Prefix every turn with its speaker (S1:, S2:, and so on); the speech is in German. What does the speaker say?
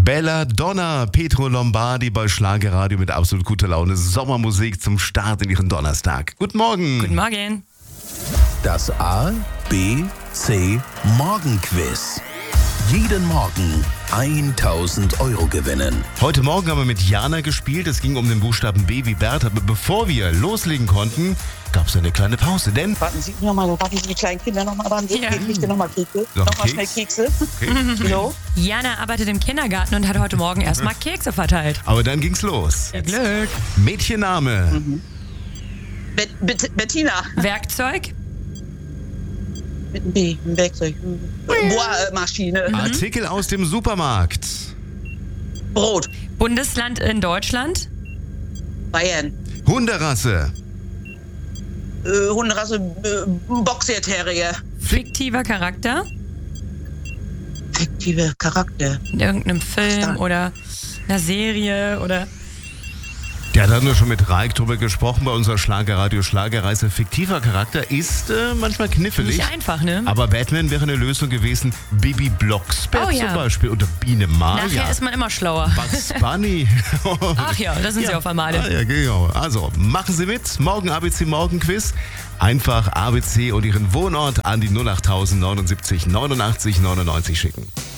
S1: Bella Donna, Pietro Lombardi bei Schlagerradio mit absolut guter Laune. Sommermusik zum Start in Ihren Donnerstag. Guten Morgen.
S2: Guten Morgen.
S3: Das A, B, C Morgenquiz. Jeden Morgen 1.000 € gewinnen.
S1: Heute Morgen haben wir mit Jana gespielt. Es ging um den Buchstaben B wie Bert. Aber bevor wir loslegen konnten, gab es eine kleine Pause. Denn
S4: Warten Sie die kleinen Kinder nochmal dran.
S2: Ja.
S4: Ich dir nochmal Kekse.
S1: Noch
S4: Nochmal
S1: Keks?
S4: schnell Kekse.
S1: okay.
S4: So.
S2: Jana arbeitet im Kindergarten und hat heute Morgen erstmal Kekse verteilt.
S1: Aber dann ging's los.
S2: Glück.
S1: Mädchenname.
S4: Bettina.
S2: Werkzeug,
S4: Mit einem B. Ein Werkzeug. Bohrmaschine.
S1: Artikel aus dem Supermarkt.
S4: Brot.
S2: Bundesland in Deutschland,
S4: Bayern.
S1: Hunderasse.
S4: Hunderasse. Boxer Terrier.
S2: fiktiver Charakter
S4: Fiktive Charakter.
S2: in irgendeinem Film oder einer Serie oder...
S1: Ja, da haben wir schon mit Raik drüber gesprochen bei unserer Schlagerradio-Schlagerreise. Fiktiver Charakter ist manchmal knifflig.
S2: Nicht einfach, ne?
S1: Aber Batman wäre eine Lösung gewesen. Bibi Blocksberg
S2: Oh ja.
S1: zum Beispiel oder Biene Maya.
S2: Nachher ist man immer schlauer.
S1: Bugs Bunny.
S2: Ach ja, da sind sie auf einmal alle.
S1: Ja, genau. Also, machen Sie mit. Morgen ABC Morgenquiz. Einfach ABC und Ihren Wohnort an die 08000 79 89 99 schicken.